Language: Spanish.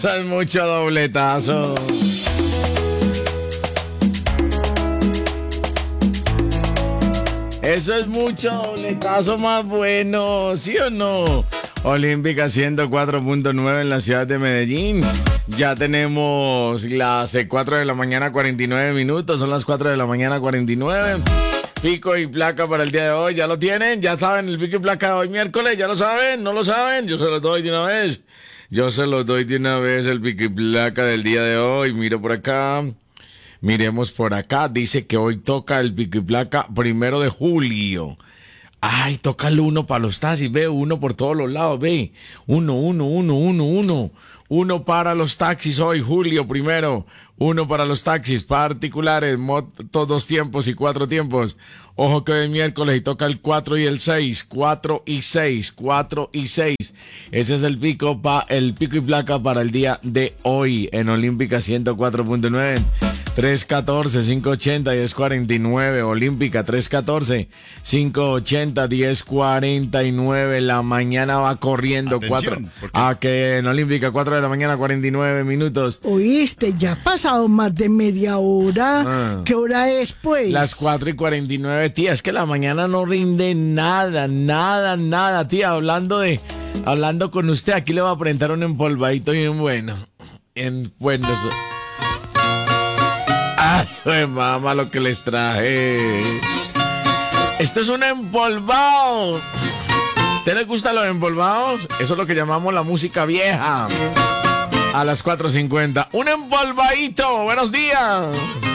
Eso es mucho dobletazo. Eso es mucho dobletazo más bueno, ¿sí o no? Olímpica 104.9 en la ciudad de Medellín. Ya tenemos las 4 de la mañana 49 minutos, son las 4 de la mañana 49. Pico y placa para el día de hoy, ¿ya lo tienen? ¿Ya saben el pico y placa de hoy miércoles? ¿Ya lo saben? ¿No lo saben? Yo se los doy de una vez. El pico y placa del día de hoy. Miro por acá. Miremos por acá. Dice que hoy toca el pico y placa 1 de julio. Ay, toca el 1 para los taxis, ve, 1 por todos los lados, ve. 1. 1 para los taxis hoy, julio 1. 1 para los taxis particulares, motos 2 tiempos y 4 tiempos. Ojo que hoy es miércoles y toca el 4 y el 6. 4 y 6. Ese es el pico y placa para el día de hoy en Olímpica 104.9. 314-580-1049, Olímpica 314-580-1049. La mañana va corriendo. Atención, 4 que en Olímpica 4 de la mañana 49 minutos. Oíste, ya ha pasado más de media hora. ¿Qué hora es, pues? Las 4:49, tía. Es que la mañana no rinde nada, tía. Hablando con usted, aquí le voy a presentar un empolvadito bien bueno. Ay, mamá, lo que les traje. Esto es un empolvado. ¿Te les gustan los empolvados? Eso es lo que llamamos la música vieja. A las 4:50. Un empolvadito. Buenos días.